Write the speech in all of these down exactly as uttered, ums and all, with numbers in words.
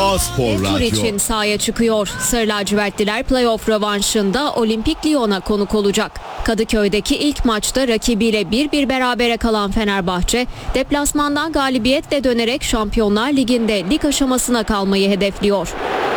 A Spor Tur Radyo. için sahaya çıkıyor. Sarı lacivertliler playoff rövanşında Olimpik Lyon'a konuk olacak. Kadıköy'deki ilk maçta rakibiyle bir bir berabere kalan Fenerbahçe, deplasmandan galibiyetle dönerek Şampiyonlar Ligi'nde lig aşamasına kalmayı hedefliyor.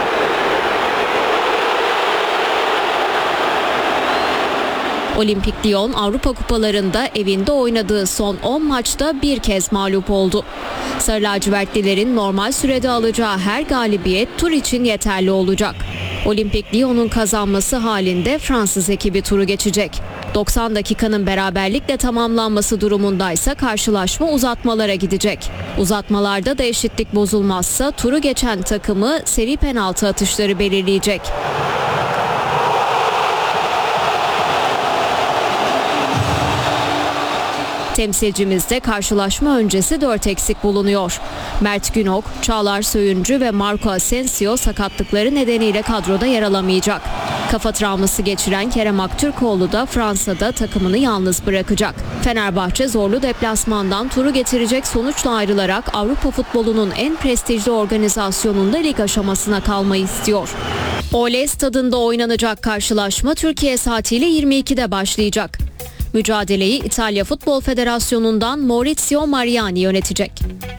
Olimpik Lyon Avrupa Kupalarında evinde oynadığı son on maçta bir kez mağlup oldu. Sarı lacivertlilerin normal sürede alacağı her galibiyet tur için yeterli olacak. Olimpik Lyon'un kazanması halinde Fransız ekibi turu geçecek. doksan dakikanın beraberlikle tamamlanması durumundaysa karşılaşma uzatmalara gidecek. Uzatmalarda da eşitlik bozulmazsa turu geçen takımı seri penaltı atışları belirleyecek. Temsilcimizde karşılaşma öncesi dört eksik bulunuyor. Mert Günok, Çağlar Söyüncü ve Marco Asensio sakatlıkları nedeniyle kadroda yer alamayacak. Kafa travması geçiren Kerem Aktürkoğlu da Fransa'da takımını yalnız bırakacak. Fenerbahçe zorlu deplasmandan turu getirecek sonuçla ayrılarak Avrupa futbolunun en prestijli organizasyonunda lig aşamasına kalmayı istiyor. Oley Stadında oynanacak karşılaşma Türkiye saatiyle yirmi ikide başlayacak. Mücadeleyi İtalya Futbol Federasyonu'ndan Maurizio Mariani yönetecek.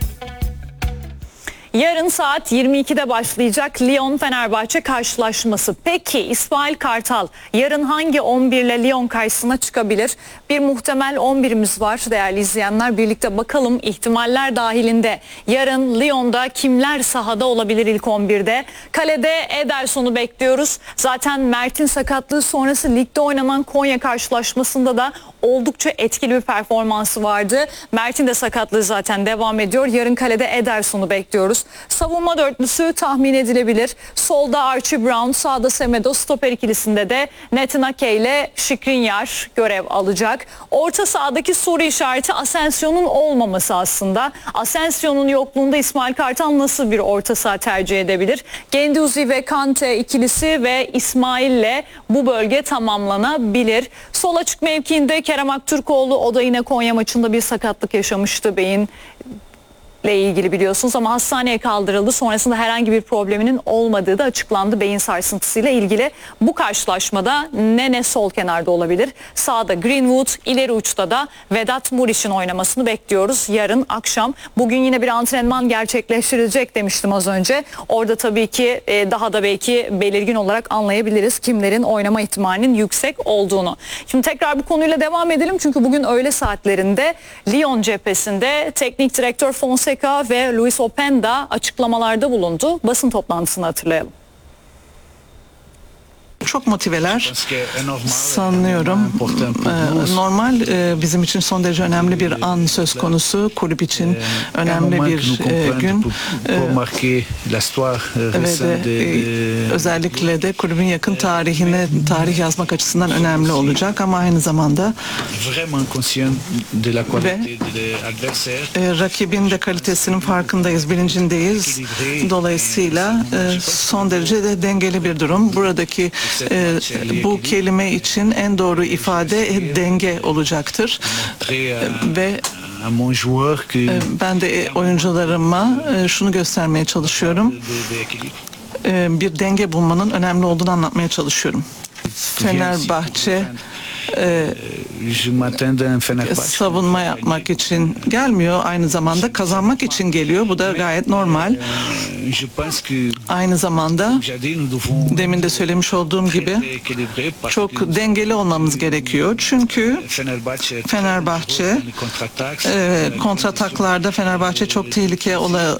Yarın saat yirmi ikide başlayacak Lyon-Fenerbahçe karşılaşması. Peki İsmail Kartal yarın hangi on bir ile Lyon karşısına çıkabilir? Bir muhtemel on birimiz var değerli izleyenler. Birlikte bakalım ihtimaller dahilinde. Yarın Lyon'da kimler sahada olabilir ilk on birde? Kalede Ederson'u bekliyoruz. Zaten Mert'in sakatlığı sonrası ligde oynanan Konya karşılaşmasında da oldukça etkili bir performansı vardı. Mert'in de sakatlığı zaten devam ediyor. Yarın kalede Ederson'u bekliyoruz. Savunma dörtlüsü tahmin edilebilir. Solda Archie Brown, sağda Semedo, stoper ikilisinde de Nathan Ake ile Skriniar görev alacak. Orta sahadaki soru işareti Asensio'nun olmaması aslında. Asensio'nun yokluğunda İsmail Kartal nasıl bir orta saha tercih edebilir? Guendouzi ve Kante ikilisi ve İsmail'le bu bölge tamamlanabilir. Sol açık mevkiinde Kerem Aktürkoğlu, o da yine Konya maçında bir sakatlık yaşamıştı beyin ile ilgili biliyorsunuz ama hastaneye kaldırıldı. Sonrasında herhangi bir probleminin olmadığı da açıklandı beyin sarsıntısıyla ilgili. Bu karşılaşmada Nene sol kenarda olabilir. Sağda Greenwood, ileri uçta da Vedat Muriç'in oynamasını bekliyoruz yarın akşam. Bugün yine bir antrenman gerçekleştirilecek demiştim az önce. Orada tabii ki daha da belki belirgin olarak anlayabiliriz kimlerin oynama ihtimalinin yüksek olduğunu. Şimdi tekrar bu konuyla devam edelim çünkü bugün öğle saatlerinde Lyon cephesinde teknik direktör Fonseca ve Luis Openda açıklamalarda bulundu. Basın toplantısını hatırlayalım. Çok motiveler sanıyorum. Ee, normal e, bizim için son derece önemli bir an söz konusu. Kulüp için önemli bir e, gün. Ee, ve de, e, özellikle de kulübün yakın tarihine tarih yazmak açısından önemli olacak ama aynı zamanda ve e, rakibin de kalitesinin farkındayız, bilincindeyiz. Dolayısıyla e, son derece de dengeli bir durum. Buradaki Ee, bu kelime için en doğru ifade e, denge olacaktır. Ee, ve e, ben de oyuncularıma e, şunu göstermeye çalışıyorum. Ee, bir denge bulmanın önemli olduğunu anlatmaya çalışıyorum. Fenerbahçe e, savunma yapmak için gelmiyor, aynı zamanda kazanmak için geliyor. Bu da gayet normal. Aynı zamanda demin de söylemiş olduğum gibi çok dengeli olmamız gerekiyor. Çünkü Fenerbahçe e, kontrataklarda Fenerbahçe çok tehlike ola,